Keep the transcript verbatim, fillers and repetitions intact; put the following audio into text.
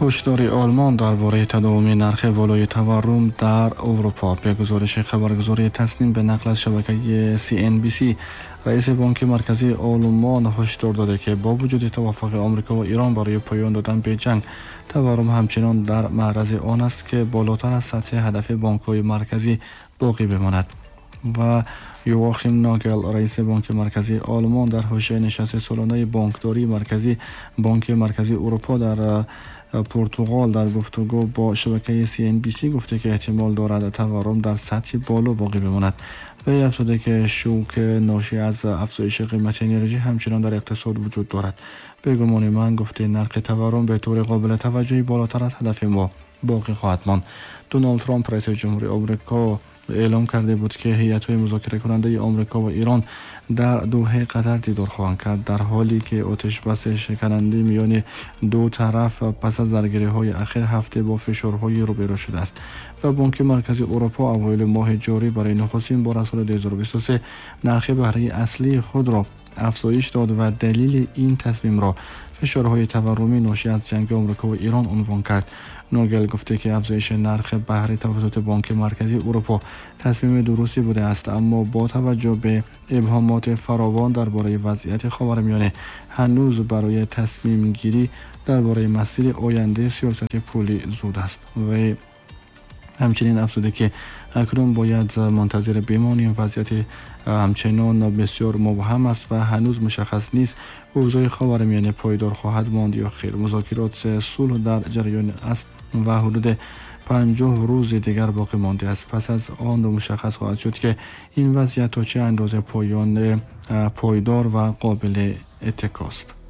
هشدار آلمان درباره تداوم نرخ بالای تورم در اروپا. به گزارش خبرگزاری تصنیم به نقل از شبکه سی ان بی سی، رئیس بانک مرکزی آلمان هشدار داده که با وجود توافق آمریکا و ایران برای پایان دادن به جنگ، تورم همچنان در معرض آن است که بالاتر از سطح هدف بانک‌های مرکزی باقی بماند. و یواخیم ناگل، رئیس بانک مرکزی آلمان، در حاشیه نشست سالانه بانکداری مرکزی بانک مرکزی اروپا در پرتغال در گفتگو با شبکه سی ان بی سی گفته که احتمال دارد تورم در سطح بالا باقی بماند. و افزوده که شوک ناشی از افزایش قیمت انرژی همچنان در اقتصاد وجود دارد. به گمان من، گفته، نرخ تورم به طور قابل توجهی بالاتر از هدف ما باقی خواهد ماند. دونالد ترامپ، رئیس جمهوری آمریکا، اعلام کرده بود که هیئت‌های مذاکره کننده آمریکا و ایران در دوحه قطر دیدار خواهند کرد، در حالی که آتش بس شکننده میان دو طرف پس از درگیری‌های اخیر هفته با فشارهای روبرو شده است. و بانک مرکزی اروپا اوایل ماه جاری برای نخستین بار از سال دو هزار و بیست و سه نرخ بهره اصلی خود را افزایش داد و دلیل این تصمیم را فشارهای تورمی ناشی از جنگ آمریکا و ایران عنوان کرد. ناگل گفته که افزایش نرخ بهره توسط بانک مرکزی اروپا تصمیم درستی بوده است، اما با توجه به ابهامات فراوان درباره وضعیت خاورمیانه هنوز برای تصمیم گیری درباره مسیر آینده سیاست پولی زود است. و همچنین افزوده که اکنون باید منتظر بمانیم. وضعیت همچنان بسیار مبهم است و هنوز مشخص نیست اوضاع خاورمیانه پایدار خواهد ماند یا خیر. مذاکرات صلح در جریان است و حدود پنجاه روز دیگر باقی مانده است. پس از آن مشخص خواهد شد که این وضعیت تا چه اندازه پایان پایدار و قابل اتکاست.